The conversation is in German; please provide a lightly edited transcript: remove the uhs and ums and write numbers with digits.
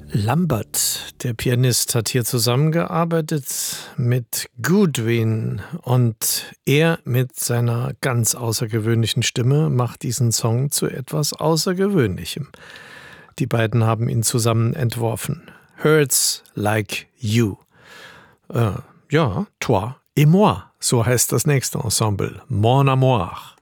Lambert, der Pianist, hat hier zusammengearbeitet mit Goodwin und er mit seiner ganz außergewöhnlichen Stimme macht diesen Song zu etwas Außergewöhnlichem. Die beiden haben ihn zusammen entworfen. Hurts Like You. Ja, Toi et Moi, so heißt das nächste Ensemble. Mon Amour.